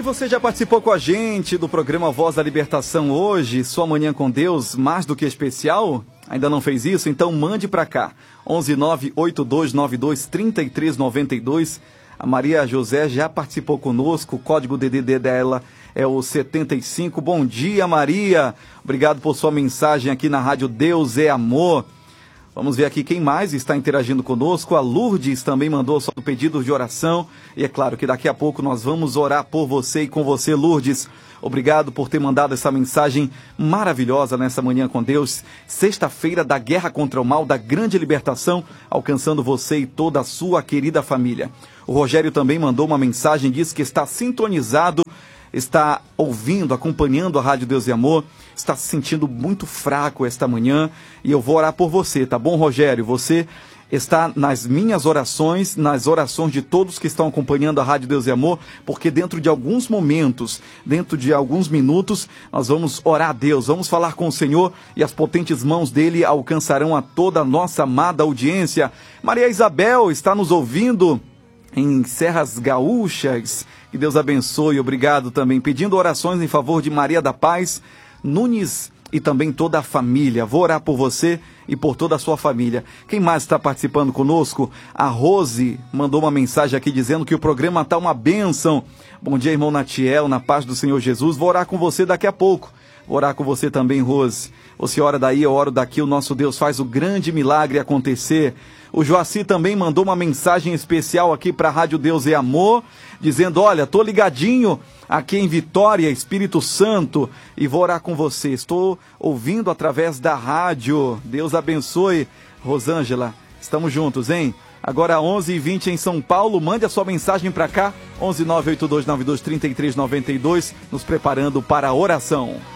você já participou com a gente do programa Voz da Libertação hoje, sua manhã com Deus, mais do que especial? Ainda não fez isso? Então mande para cá, 11982923392. A Maria José já participou conosco, o código DDD dela é o 75. Bom dia, Maria. Obrigado por sua mensagem aqui na Rádio Deus é Amor. Vamos ver aqui quem mais está interagindo conosco. A Lourdes também mandou seu pedido de oração. E é claro que daqui a pouco nós vamos orar por você e com você, Lourdes. Obrigado por ter mandado essa mensagem maravilhosa nessa manhã com Deus. Sexta-feira da guerra contra o mal, da grande libertação, alcançando você e toda a sua querida família. O Rogério também mandou uma mensagem, diz que está sintonizado, está ouvindo, acompanhando a Rádio Deus e Amor, está se sentindo muito fraco esta manhã e eu vou orar por você, tá bom, Rogério? Você está nas minhas orações, nas orações de todos que estão acompanhando a Rádio Deus e Amor, porque dentro de alguns momentos, dentro de alguns minutos, nós vamos orar a Deus, vamos falar com o Senhor e as potentes mãos dele alcançarão a toda a nossa amada audiência. Maria Isabel está nos ouvindo em Serras Gaúchas, que Deus abençoe, obrigado também, pedindo orações em favor de Maria da Paz Nunes e também toda a família. Vou orar por você e por toda a sua família. Quem mais está participando conosco? A Rose mandou uma mensagem aqui dizendo que o programa está uma bênção. Bom dia, irmão Natiel, na paz do Senhor Jesus. Vou orar com você daqui a pouco. Vou orar com você também, Rose. Você ora daí, eu oro daqui, o nosso Deus faz o grande milagre acontecer. O Joaci também mandou uma mensagem especial aqui para a Rádio Deus é Amor, dizendo, olha, tô ligadinho aqui em Vitória, Espírito Santo, e vou orar com você. Estou ouvindo através da rádio. Deus abençoe. Rosângela, estamos juntos, hein? Agora 11h20 em São Paulo, mande a sua mensagem para cá, 11982923392, nos preparando para a oração.